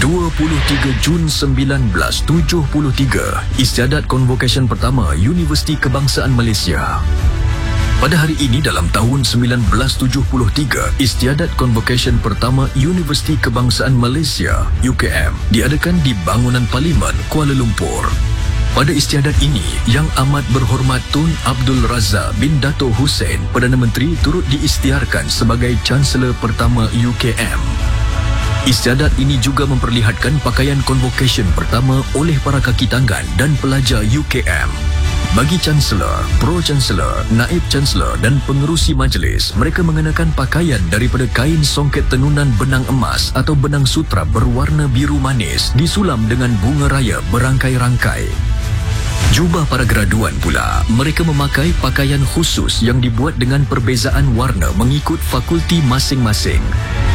23 Jun 1973, istiadat convocation pertama Universiti Kebangsaan Malaysia. Pada hari ini dalam tahun 1973, istiadat convocation pertama Universiti Kebangsaan Malaysia (UKM) diadakan di bangunan Parlimen Kuala Lumpur. Pada istiadat ini, Yang Amat Berhormat Tun Abdul Razak bin Dato' Hussein, Perdana Menteri, turut diisytiharkan sebagai Chancellor pertama UKM. Istiadat ini juga memperlihatkan pakaian convocation pertama oleh para kaki tangan dan pelajar UKM. Bagi Chancellor, Pro-Chancellor, Naib Chancellor dan pengerusi majlis, mereka mengenakan pakaian daripada kain songket tenunan benang emas atau benang sutra berwarna biru manis disulam dengan bunga raya berangkai-rangkai. Jubah para graduan pula, mereka memakai pakaian khusus yang dibuat dengan perbezaan warna mengikut fakulti masing-masing.